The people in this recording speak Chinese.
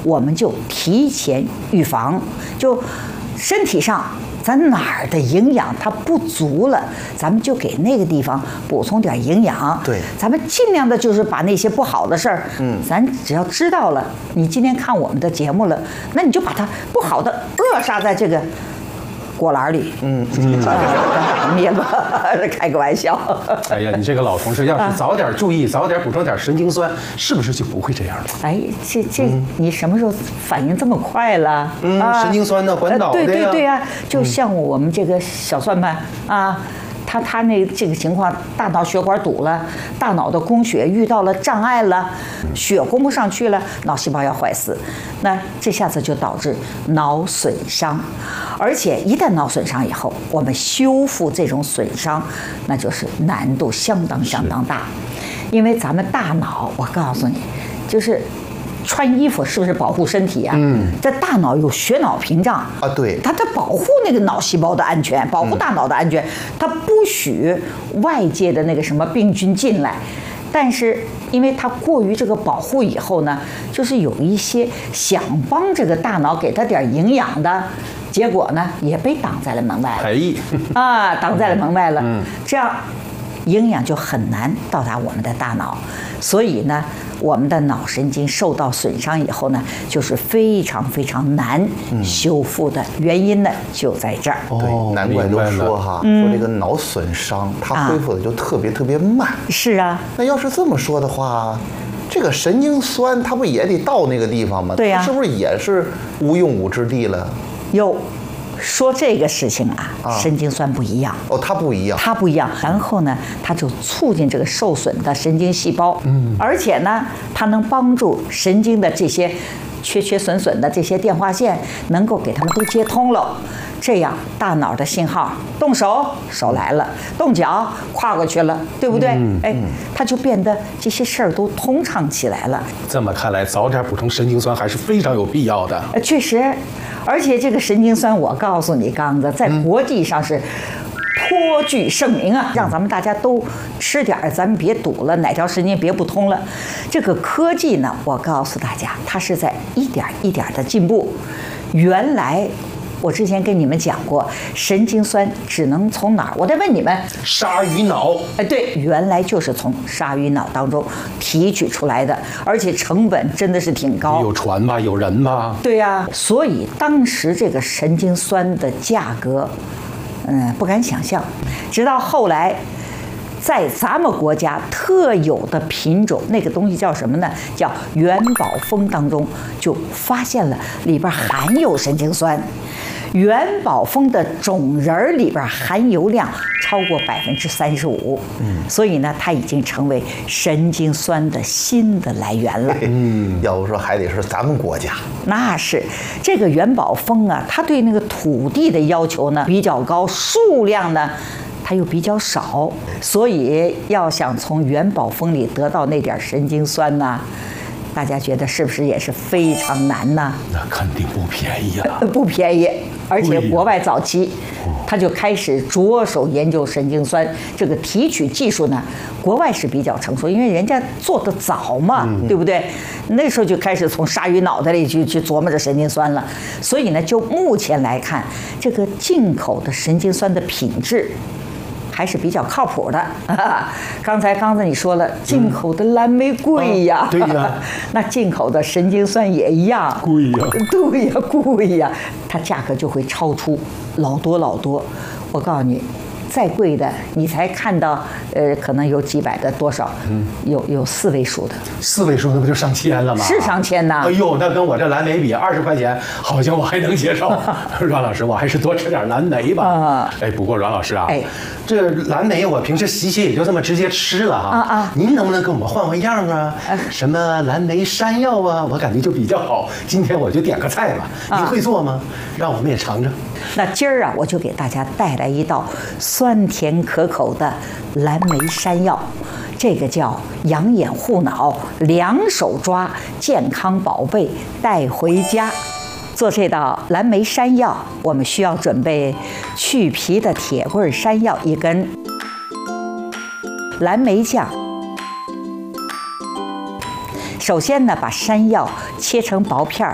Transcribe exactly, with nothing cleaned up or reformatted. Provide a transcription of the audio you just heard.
我们就提前预防，就身体上咱哪儿的营养它不足了，咱们就给那个地方补充点营养。 对， 咱们尽量的就是把那些不好的事儿，嗯，咱只要知道了，你今天看我们的节目了，那你就把它不好的扼杀在这个果篮里。嗯嗯，灭了，开个玩笑。 哎呀，你这个老同事，要是早点注意，早点补充点神经酸，是不是就不会这样了？ 哎，这这，你什么时候反应这么快了？ 嗯，神经酸呢，管脑的呀。 对对对呀，就像我们这个小算盘啊。他他那这个情况，大脑血管堵了，大脑的供血遇到了障碍了，血供不上去了，脑细胞要坏死，那这下子就导致脑损伤，而且一旦脑损伤以后，我们修复这种损伤，那就是难度相当相当大，因为咱们大脑，我告诉你，就是。穿衣服是不是保护身体呀、啊？嗯，这大脑有血脑屏障啊，对， 它它保护那个脑细胞的安全，保护大脑的安全，它不许外界的那个什么病菌进来。但是因为它过于这个保护以后呢，就是有一些想帮这个大脑给它点营养的，结果呢也被挡在了门外了。 哎， 啊，挡在了门外了。嗯，这样营养就很难到达我们的大脑，所以呢。我们的脑神经受到损伤以后呢，就是非常非常难修复的原因呢，就在这儿。 对，难怪都说哈，说这个脑损伤它恢复的就特别特别慢。 是啊， 那要是这么说的话，这个神经酸它不也得到那个地方吗？ 对呀， 是不是也是无用武之地了？ 有。说这个事情啊，啊神经酸不一样哦，它不一样， 它不一样。然后呢，它就促进这个受损的神经细胞，嗯，而且呢，它能帮助神经的这些缺缺损损的这些电话线，能够给它们都接通了。这样，大脑的信号，动手手来了，动脚跨过去了，对不对？嗯、哎，它就变得这些事儿都通畅起来了。 这么看来，早点补充神经酸还是非常有必要的。 呃，确实，而且这个神经酸，我告诉你，刚子在国际上是颇具盛名啊，让咱们大家都吃点儿，咱们别堵了，哪条神经别不通了。这个科技呢，我告诉大家，它是在一点一点的进步。原来。我之前跟你们讲过，神经酸只能从哪儿？我再问你们， 鲨鱼脑。 哎，对，原来就是从鲨鱼脑当中提取出来的，而且成本真的是挺高。 有船吧，有人吧？ 对呀、啊，所以当时这个神经酸的价格，嗯，不敢想象。直到后来，在咱们国家特有的品种，那个东西叫什么呢？叫元宝蜂当中就发现了里边含有神经酸。元宝蜂的种仁里边含油量超过百分之三十五，嗯，所以呢，它已经成为神经酸的新的来源了。 嗯，要不说还得是咱们国家。 那是这个元宝蜂啊，它对那个土地的要求呢比较高，数量呢它又比较少，所以要想从元宝蜂里得到那点神经酸呢，大家觉得是不是也是非常难呢？ 那肯定不便宜啊， 不便宜。而且国外早期，他就开始着手研究神经酸这个提取技术呢。国外是比较成熟，因为人家做得早嘛，嗯、对不对？那时候就开始从鲨鱼脑袋里去去琢磨着神经酸了。所以呢，就目前来看，这个进口的神经酸的品质还是比较靠谱的。啊、刚才刚才你说了，进口的蓝莓贵呀， 嗯哦、对呀， 那进口的神经酸也一样贵呀， 对呀，贵呀，它价格就会超出老多老多。我告诉你，再贵的你才看到，呃，可能有几百的多少，嗯，有有四位数的， 四位数那不就上千了吗？ 是上千呐！ 哎呦，那跟我这蓝莓比，二十块钱好像我还能接受。阮老师，我还是多吃点蓝莓吧。啊，哎，不过阮老师啊，哎，这蓝莓我平时洗洗也就这么直接吃了哈。啊啊！您能不能给我们换换样啊？什么蓝莓山药啊，我感觉就比较好。今天我就点个菜吧，您会做吗？让我们也尝尝。 那今儿啊，我就给大家带来一道酸甜可口的蓝莓山药，这个叫养眼护脑，两手抓，健康宝贝带回家。做这道蓝莓山药，我们需要准备去皮的铁棍山药一根，蓝莓酱。首先呢，把山药切成薄片儿。